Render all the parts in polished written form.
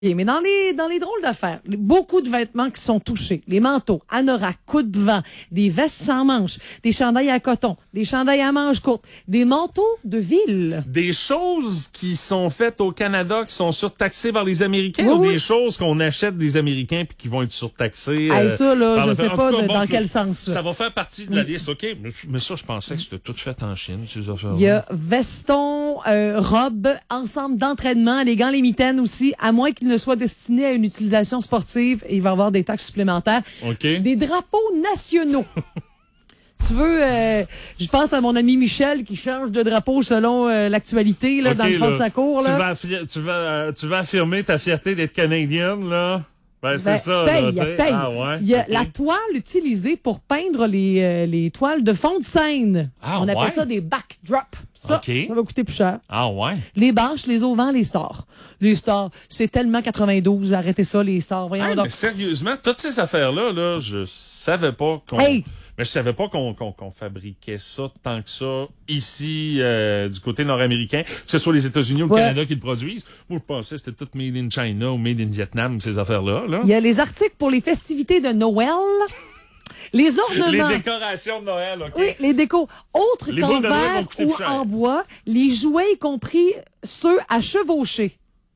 Mais dans les drôles d'affaires, beaucoup de vêtements qui sont touchés. Les manteaux, anoraks, coupe-vent, des vestes sans manches, des chandails à coton, des chandails à manches courtes, des manteaux de ville. Des choses qui sont faites au Canada qui sont surtaxées par les Américains ou des choses qu'on achète des Américains puis qui vont être surtaxées? Ça, là, je sais pas dans quel sens. Ça va faire partie de la liste, OK? Mais ça, je pensais que c'était tout fait en Chine, ces affaires-là. Il y a veston, robe, ensemble d'entraînement, les gants, les mitaines aussi, à moins qu'ils ne soient destinés à une utilisation sportive, et il va y avoir des taxes supplémentaires. OK. Des drapeaux nationaux. Tu veux, je pense à mon ami Michel qui change de drapeau selon l'actualité là, dans le fond de sa cour. Là. Tu vas affirmer ta fierté d'être canadienne, là? Ben, c'est ça, paye, là, tu sais. Ah, ouais. Il y a la toile utilisée pour peindre les toiles de fond de scène. On appelle ça des backdrops. Ça va coûter plus cher. Ah ouais? Les bâches, les auvents, les stars. Les stars, c'est tellement 92, arrêtez ça, les stars. Voyons donc. Mais sérieusement, toutes ces affaires-là, là, je savais pas qu'on... Mais je savais pas qu'on fabriquait ça tant que ça ici, du côté nord-américain, que ce soit les États-Unis ou le Canada qui le produisent. Moi, je pensais que c'était tout made in China ou made in Vietnam, ces affaires-là. Là. Il y a les articles pour les festivités de Noël. Les ornements. Les décorations de Noël, OK. Oui, les décos. Autres qu'en verre ou en bois, les jouets, y compris ceux à chevaucher.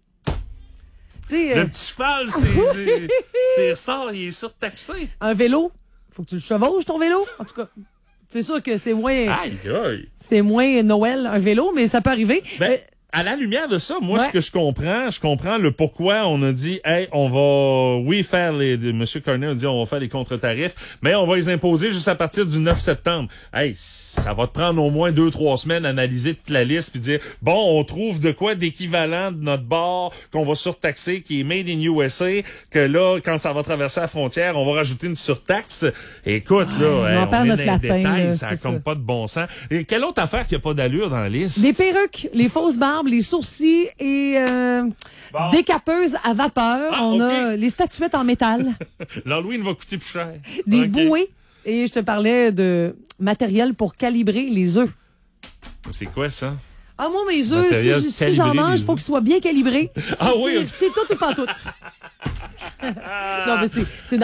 Le petit cheval, c'est ça, il est surtaxé. Un vélo. Faut que tu le chevauches, ton vélo. En tout cas, c'est sûr que c'est moins... Aïe, aïe. C'est moins Noël, un vélo, mais ça peut arriver. À la lumière de ça, moi, ce que je comprends le pourquoi on a dit, hey, on va, faire Monsieur Carney a dit, on va faire les contre-tarifs, mais on va les imposer juste à partir du 9 septembre. Hey, ça va te prendre au moins 2-3 semaines à analyser toute la liste puis dire, bon, on trouve de quoi d'équivalent de notre bar qu'on va surtaxer, qui est made in USA, que là, quand ça va traverser la frontière, on va rajouter une surtaxe. Écoute, là, on est dans les détails, ça a comme pas de bon sens. Et quelle autre affaire qui a pas d'allure dans la liste? Des perruques, les fausses barbes, les sourcils et des capeuses à vapeur. On a les statuettes en métal. L'Halloween va coûter plus cher. Des bouées. Et je te parlais de matériel pour calibrer les œufs. C'est quoi ça? Ah, moi, mes œufs, si j'en mange, il faut qu'ils soient bien calibrés. C'est tout ou pas tout. Non, mais c'est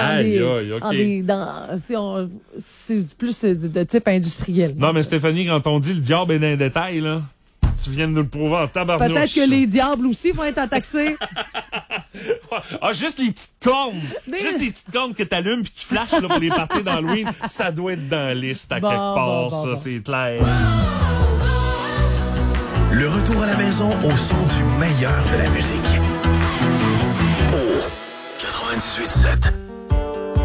c'est plus de type industriel. Non, mais Stéphanie, quand on dit le diable est dans les détails, là, tu viens de nous le prouver en tabarnouche. Peut-être que les diables aussi vont être taxés. Juste les petites cornes. Juste les petites cornes que t'allumes puis qui flashent là, pour les parties d'Halloween, ça doit être dans la liste à quelque part, c'est clair. Le retour à la maison au son du meilleur de la musique. Au 98.7.